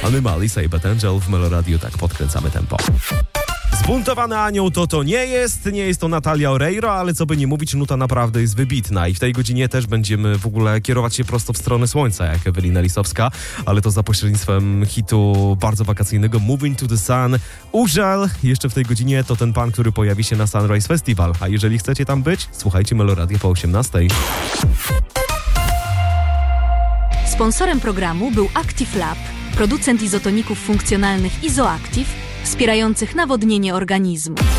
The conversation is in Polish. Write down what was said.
Animali, Say Bad Angel w Meloradiu, tak podkręcamy tempo. Zbuntowany anioł to nie jest to Natalia Oreiro, ale co by nie mówić, nuta naprawdę jest wybitna i w tej godzinie też będziemy w ogóle kierować się prosto w stronę słońca, jak Ewelina Lisowska, ale to za pośrednictwem hitu bardzo wakacyjnego Moving to the Sun. Użal jeszcze w tej godzinie to ten pan, który pojawi się na Sunrise Festival, a jeżeli chcecie tam być, słuchajcie Meloradia po 18:00. Sponsorem programu był Active Lab, producent izotoników funkcjonalnych Izoactive, wspierających nawodnienie organizmu.